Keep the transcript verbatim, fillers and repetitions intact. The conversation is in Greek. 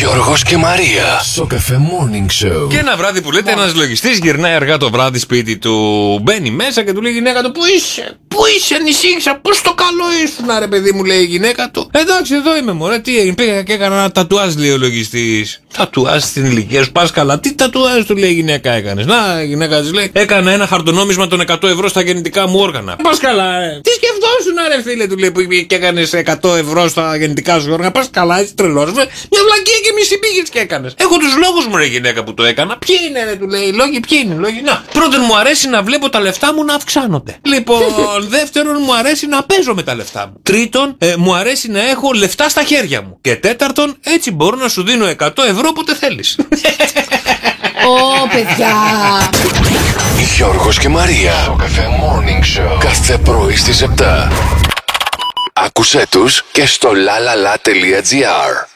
Γιώργος και Μαρία. Σοκαφέ Morning Show. Και ένα βράδυ που λέτε, ένας λογιστής γυρνάει αργά το βράδυ σπίτι του. Μπαίνει μέσα και του λέει η γυναίκα του: Πού είσαι, πού είσαι, ανησύχησα, πού στο καλό ήσουν, ρε παιδί μου, λέει η γυναίκα του. Εντάξει, εδώ είμαι, μωρέ, τι έγινε, πήγα και έκανα ένα τατουάζ, λέει ο λογιστής. Τατουάζ στην ηλικία σου, πας καλά. Τι τατουάζ, του λέει η γυναίκα, έκανες? Να, η γυναίκα της λέει: Έκανα ένα χαρτονόμισμα των εκατό ευρώ στα γεννητικά μου όργανα. Πας καλά, ρε. Τι σκεφτόσουν, ρε φίλε, του λέει, που πήγε και έκανες εκατό ευρώ στα γεννητικά σου όργανα. Πας καλά, έτσι τρελός. Μια βλακία και μισή πήγες και έκανες. Έχω τους λόγους μου, ρε γυναίκα, που το έκανα. Ποιοι είναι, ρε, του λέει, οι λόγοι, ποιοι είναι οι λόγοι? Να, πρώτον, μου αρέσει να βλέπω τα λεφτά μου να αυξάνονται. Λοιπόν, δεύτερον, μου αρέσει να παίζω με τα λεφτά μου. Τρίτον, ε, μου αρέσει να έχω λεφτά στα χέρια μου. Και τέταρτον, έτσι μπορώ να σου δίνω εκατό ευρώ όποτε θέλεις. Ω, παιδιά! Γιώργος και Μαρία. Σοκαφέ Morning Show. Κάθε πρωί στις επτά. Άκουσέ τους και στο λαλαλα τελεία τζι άρ.